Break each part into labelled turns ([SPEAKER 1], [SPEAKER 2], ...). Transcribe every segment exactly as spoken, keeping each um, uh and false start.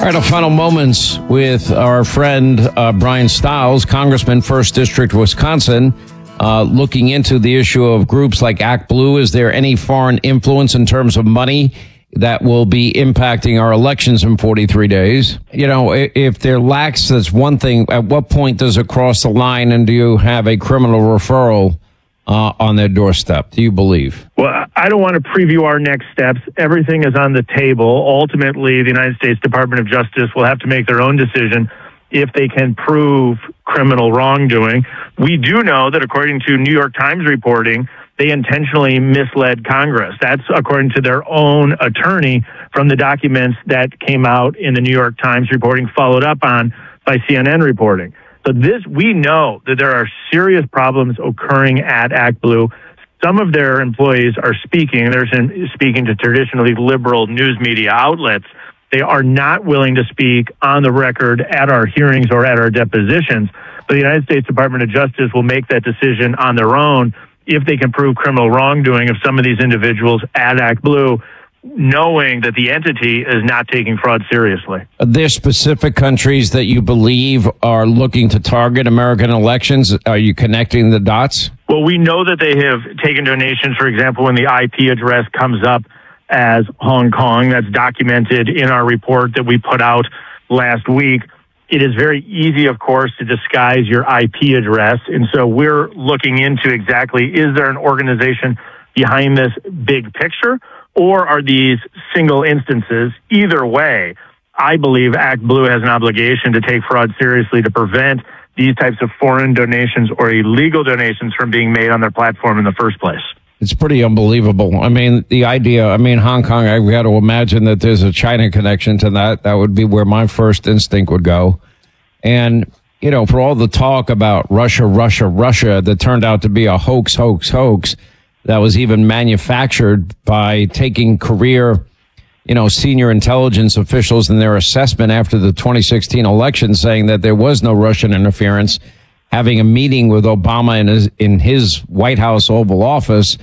[SPEAKER 1] All right, our final moments with our friend uh, Brian Stiles, Congressman, first District, Wisconsin, uh, looking into the issue of groups like Act Blue. Is there any foreign influence in terms of money that will be impacting our elections in forty-three days? You know, if there lacks, that's one thing. At what point does it cross the line, and do you have a criminal referral uh, on their doorstep, do you believe?
[SPEAKER 2] Well, I don't want to preview our next steps. Everything is on the table. Ultimately, the United States Department of Justice will have to make their own decision if they can prove criminal wrongdoing. We do know that according to New York Times reporting, they intentionally misled Congress. That's according to their own attorney from the documents that came out in the New York Times reporting, followed up on by C N N reporting. So this, we know that there are serious problems occurring at Act Blue. Some of their employees are speaking. They're speaking to traditionally liberal news media outlets. They are not willing to speak on the record at our hearings or at our depositions. But the United States Department of Justice will make that decision on their own if they can prove criminal wrongdoing of some of these individuals at Act Blue, knowing that the entity is not taking fraud seriously.
[SPEAKER 1] Are there specific countries that you believe are looking to target American elections? Are you connecting the dots?
[SPEAKER 2] Well, we know that they have taken donations. For example, when the I P address comes up as Hong Kong, that's documented in our report that we put out last week. It is very easy, of course, to disguise your I P address. And so we're looking into exactly, is there an organization behind this big picture, or are these single instances? Either way, I believe Act Blue has an obligation to take fraud seriously to prevent these types of foreign donations or illegal donations from being made on their platform in the first place.
[SPEAKER 1] It's pretty unbelievable. I mean, the idea, I mean, Hong Kong, I've got to imagine that there's a China connection to that. That would be where my first instinct would go. And, you know, for all the talk about Russia, Russia, Russia, that turned out to be a hoax, hoax, hoax, that was even manufactured by taking career, you know, senior intelligence officials in their assessment after the twenty sixteen election, saying that there was no Russian interference, having a meeting with Obama in his, in his White House Oval Office,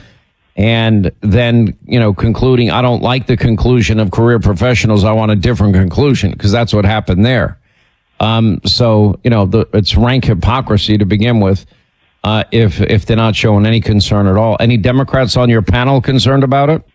[SPEAKER 1] and then, you know, concluding, I don't like the conclusion of career professionals. I want a different conclusion, because that's what happened there. Um, so, you know, the, it's rank hypocrisy to begin with, uh, if, if they're not showing any concern at all. Any Democrats on your panel concerned about it?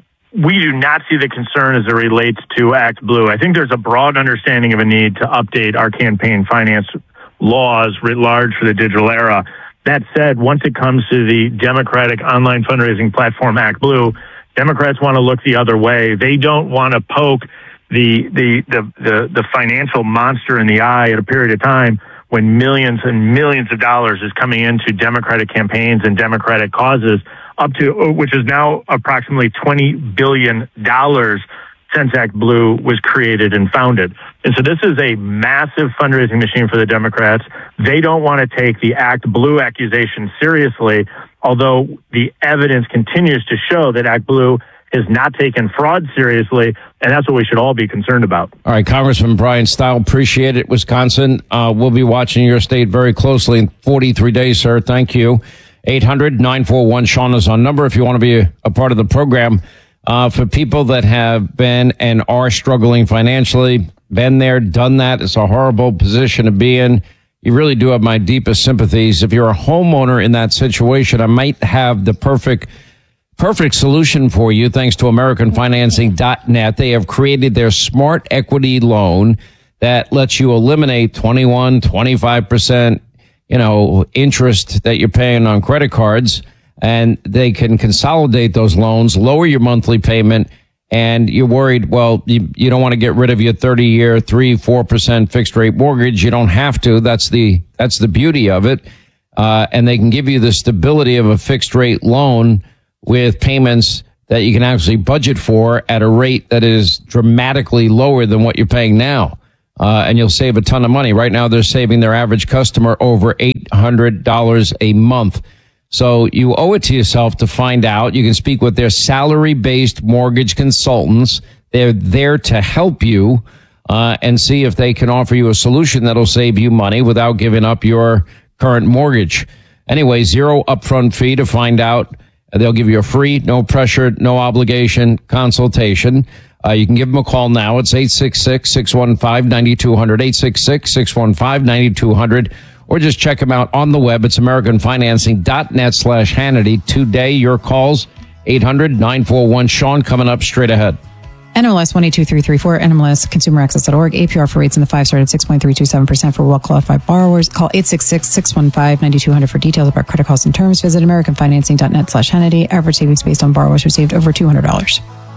[SPEAKER 2] We do not see the concern as it relates to Act Blue. I think there's a broad understanding of a need to update our campaign finance laws writ large for the digital era. That said, once it comes to the Democratic online fundraising platform Act Blue, Democrats want to look the other way. They don't want to poke the the the the, the financial monster in the eye at a period of time when millions and millions of dollars is coming into Democratic campaigns and Democratic causes, up to, which is now approximately twenty billion dollars since Act Blue was created and founded. And so this is a massive fundraising machine for the Democrats. They don't want to take the Act Blue accusation seriously, although the evidence continues to show that Act Blue has not taken fraud seriously, and that's what we should all be concerned about.
[SPEAKER 1] All right, Congressman Brian Stiles, appreciate it, Wisconsin. Uh, we'll be watching your state very closely in forty-three days, sir. Thank you. eight hundred nine four one Sean is on number if you want to be a, a part of the program. Uh, for people that have been and are struggling financially, been there, done that, it's a horrible position to be in. You really do have my deepest sympathies. If you're a homeowner in that situation, I might have the perfect Perfect solution for you, thanks to American Financing dot net. They have created their Smart Equity Loan that lets you eliminate twenty-one, twenty-five percent, you know, interest that you're paying on credit cards, and they can consolidate those loans, lower your monthly payment, and you're worried, well, you, you don't want to get rid of your thirty-year, three, four percent fixed rate mortgage. You don't have to. That's the, that's the beauty of it. Uh, and they can give you the stability of a fixed rate loan with payments that you can actually budget for at a rate that is dramatically lower than what you're paying now. Uh, and you'll save a ton of money. Right now, they're saving their average customer over eight hundred dollars a month. So you owe it to yourself to find out. You can speak with their salary-based mortgage consultants. They're there to help you uh, and see if they can offer you a solution that'll save you money without giving up your current mortgage. Anyway, zero upfront fee to find out. They'll give you a free, no pressure, no obligation consultation. Uh, you can give them a call now. It's eight six six, six one five, nine two zero zero, eight six six, six one five, nine two zero zero, or just check them out on the web. It's americanfinancing.net slash Hannity. Today, your calls, eight hundred, nine four one, Sean, coming up straight ahead.
[SPEAKER 3] N M L S one eight two three three four, N M L S consumer access dot org. A P R for rates in the five started six point three two seven percent for well-qualified borrowers. Call eight six six, six one five, nine two zero zero for details about credit costs and terms. Visit americanfinancing.net slash Hannity. Average savings based on borrowers received over two hundred dollars.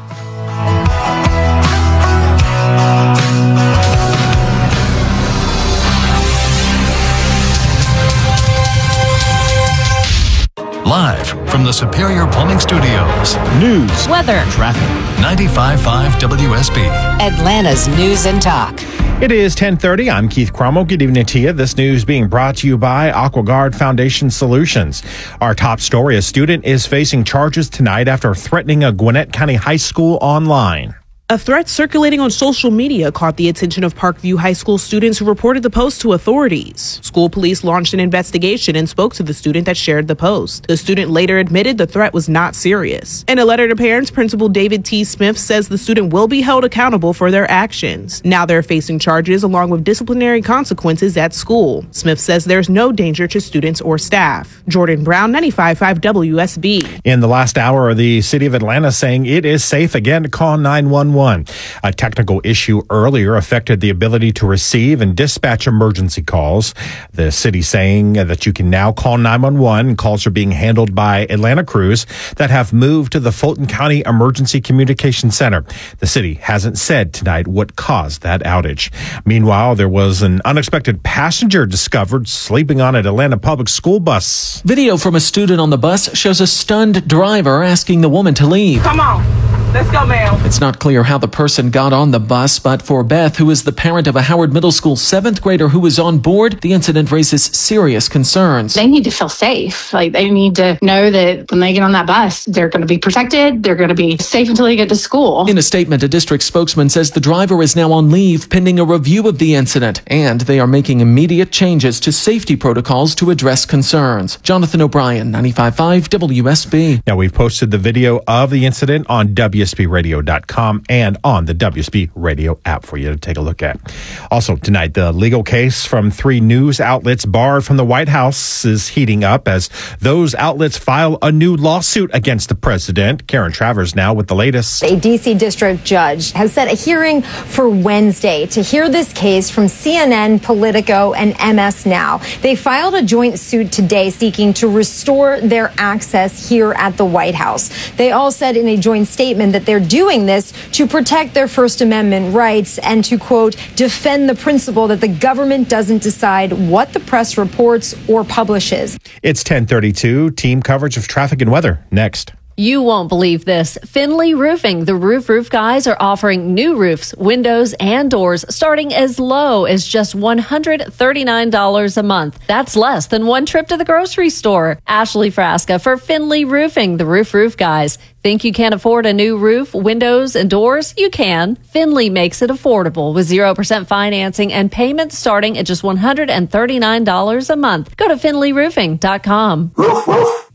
[SPEAKER 4] Live from the Superior Plumbing Studios.
[SPEAKER 5] News,
[SPEAKER 6] weather,
[SPEAKER 4] traffic. ninety-five point five W S B.
[SPEAKER 6] Atlanta's News and Talk.
[SPEAKER 5] It is ten thirty. I'm Keith Cromwell. Good evening to you. This news being brought to you by AquaGuard Foundation Solutions. Our top story, a student is facing charges tonight after threatening a Gwinnett County high school online.
[SPEAKER 7] A threat circulating on social media caught the attention of Parkview High School students who reported the post to authorities. School police launched an investigation and spoke to the student that shared the post. The student later admitted the threat was not serious. In a letter to parents, Principal David T. Smith says the student will be held accountable for their actions. Now they're facing charges along with disciplinary consequences at school. Smith says there's no danger to students or staff. Jordan Brown, ninety-five point five W S B.
[SPEAKER 5] In the last hour, the city of Atlanta saying it is safe again to call nine one one. A technical issue earlier affected the ability to receive and dispatch emergency calls. The city saying that you can now call nine one one. Calls are being handled by Atlanta crews that have moved to the Fulton County Emergency Communication Center. The city hasn't said tonight what caused that outage. Meanwhile, there was an unexpected passenger discovered sleeping on an Atlanta public school bus.
[SPEAKER 8] Video from a student on the bus shows a stunned driver asking the woman to leave.
[SPEAKER 9] Come on. Let's go, ma'am.
[SPEAKER 8] It's not clear how the person got on the bus, but for Beth, who is the parent of a Howard Middle School seventh grader who was on board, the incident raises serious concerns.
[SPEAKER 10] They need to feel safe. Like, they need to know that when they get on that bus, they're going to be protected. They're going to be safe until they get to school.
[SPEAKER 8] In a statement, a district spokesman says the driver is now on leave pending a review of the incident, and they are making immediate changes to safety protocols to address concerns. Jonathan O'Brien, ninety-five point five W S B.
[SPEAKER 5] Now, we've posted the video of the incident on W S B radio dot com and on the W S B Radio app for you to take a look at. Also tonight, the legal case from three news outlets barred from the White House is heating up as those outlets file a new lawsuit against the president. Karen Travers now with the latest.
[SPEAKER 11] A D C district judge has set a hearing for Wednesday to hear this case from C N N, Politico, and M S Now. They filed a joint suit today seeking to restore their access here at the White House. They all said in a joint statement that they're doing this to protect their First Amendment rights and to, quote, defend the principle that the government doesn't decide what the press reports or publishes.
[SPEAKER 5] It's ten thirty-two. Team coverage of traffic and weather next.
[SPEAKER 12] You won't believe this. Finley Roofing, the Roof Roof guys, are offering new roofs, windows, and doors starting as low as just one hundred thirty-nine dollars a month. That's less than one trip to the grocery store. Ashley Frasca for Finley Roofing, the Roof Roof guys. Think you can't afford a new roof, windows, and doors? You can. Finley makes it affordable with zero percent financing and payments starting at just one hundred thirty-nine dollars a month. Go to finley roofing dot com.
[SPEAKER 13] Roof, roof.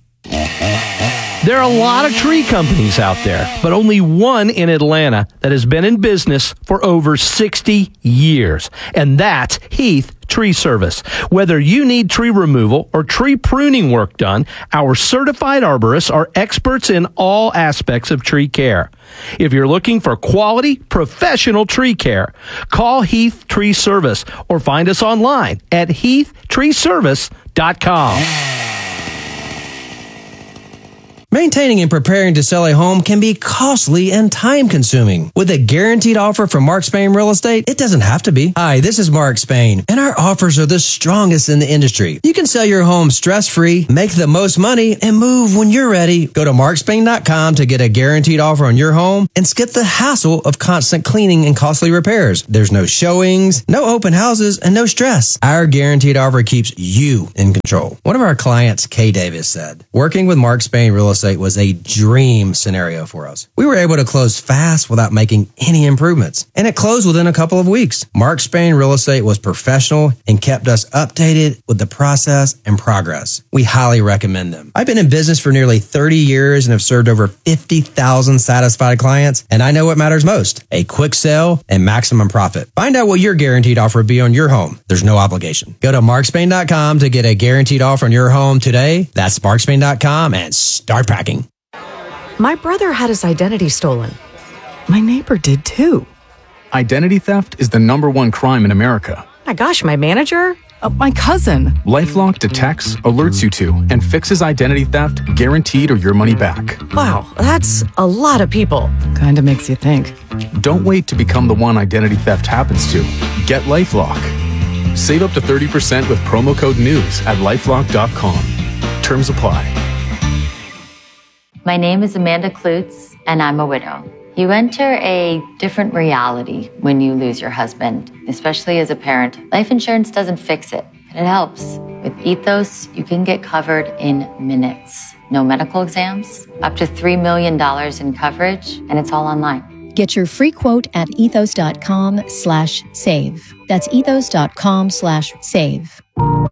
[SPEAKER 13] There are a lot of tree companies out there, but only one in Atlanta that has been in business for over sixty years, and that's Heath Tree Service. Whether you need tree removal or tree pruning work done, our certified arborists are experts in all aspects of tree care. If you're looking for quality, professional tree care, call Heath Tree Service or find us online at heath tree service dot com.
[SPEAKER 14] Maintaining and preparing to sell a home can be costly and time-consuming. With a guaranteed offer from Mark Spain Real Estate, it doesn't have to be. Hi, this is Mark Spain, and our offers are the strongest in the industry. You can sell your home stress-free, make the most money, and move when you're ready. Go to mark spain dot com to get a guaranteed offer on your home and skip the hassle of constant cleaning and costly repairs. There's no showings, no open houses, and no stress. Our guaranteed offer keeps you in control. One of our clients, Kay Davis, said, working with Mark Spain Real Estate Estate was a dream scenario for us. We were able to close fast without making any improvements, and it closed within a couple of weeks. Mark Spain Real Estate was professional and kept us updated with the process and progress. We highly recommend them. I've been in business for nearly thirty years and have served over fifty thousand satisfied clients, and I know what matters most: a quick sale and maximum profit. Find out what your guaranteed offer would be on your home. There's no obligation. Go to mark spain dot com to get a guaranteed offer on your home today. That's mark spain dot com and start packing.
[SPEAKER 15] My brother had his identity stolen. My neighbor did too.
[SPEAKER 16] Identity theft is the number one crime in America.
[SPEAKER 15] My gosh, my manager? Uh, my cousin.
[SPEAKER 16] LifeLock detects, alerts you to, and fixes identity theft guaranteed or your money back.
[SPEAKER 15] Wow, that's a lot of people. Kinda makes you think.
[SPEAKER 16] Don't wait to become the one identity theft happens to. Get LifeLock. Save up to thirty percent with promo code NEWS at lifelock dot com. Terms apply.
[SPEAKER 17] My name is Amanda Klutz, and I'm a widow. You enter a different reality when you lose your husband, especially as a parent. Life insurance doesn't fix it, but it helps. With Ethos, you can get covered in minutes. No medical exams, up to three million dollars in coverage, and it's all online.
[SPEAKER 18] Get your free quote at ethos.com slash save. That's ethos.com slash save.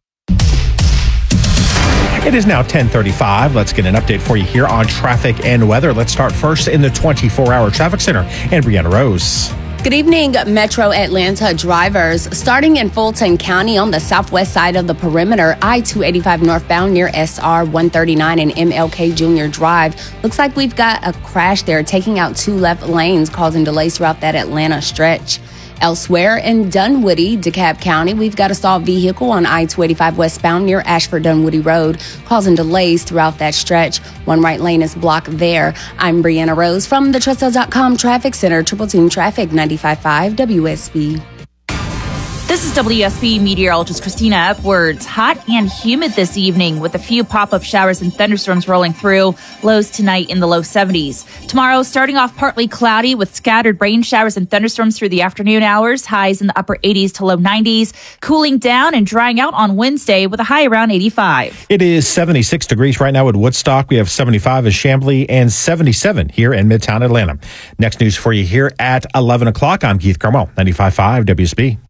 [SPEAKER 5] It is now ten thirty-five. Let's get an update for you here on traffic and weather. Let's start first in the twenty-four hour traffic center. And Brianna Rose.
[SPEAKER 19] Good evening, Metro Atlanta drivers. Starting in Fulton County on the southwest side of the perimeter, I two eighty-five northbound near S R one thirty-nine and M L K Junior Drive. Looks like we've got a crash there, taking out two left lanes, causing delays throughout that Atlanta stretch. Elsewhere in Dunwoody, DeKalb County, we've got a stalled vehicle on I two eighty-five westbound near Ashford Dunwoody Road, causing delays throughout that stretch. One right lane is blocked there. I'm Brianna Rose from the Trussell dot com Traffic Center, Triple Team Traffic, ninety-five point five W S B.
[SPEAKER 20] This is W S B meteorologist Christina Upwards. Hot and humid this evening with a few pop-up showers and thunderstorms rolling through. Lows tonight in the low seventies. Tomorrow, starting off partly cloudy with scattered rain showers and thunderstorms through the afternoon hours. Highs in the upper eighties to low nineties. Cooling down and drying out on Wednesday with a high around eighty-five.
[SPEAKER 5] It is seventy-six degrees right now at Woodstock. We have seventy-five in Chamblee and seventy-seven here in Midtown Atlanta. Next news for you here at eleven o'clock. I'm Keith Carmel, ninety-five point five W S B.